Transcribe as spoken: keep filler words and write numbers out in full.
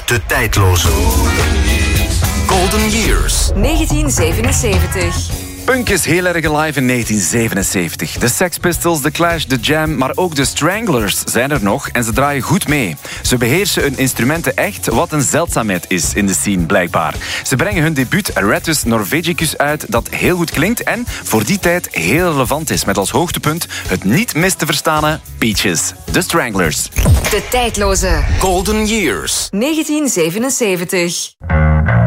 De tijdloze. Golden Years. negentien zevenenzeventig. Punk is heel erg alive in negentien zevenenzeventig. De Sex Pistols, The Clash, The Jam, maar ook de Stranglers zijn er nog en ze draaien goed mee. Ze beheersen hun instrumenten echt, wat een zeldzaamheid is in de scene blijkbaar. Ze brengen hun debuut Rattus Norvegicus uit dat heel goed klinkt en voor die tijd heel relevant is, met als hoogtepunt het niet mis te verstane Peaches. The Stranglers. De tijdloze. Golden Years. negentien zevenenzeventig.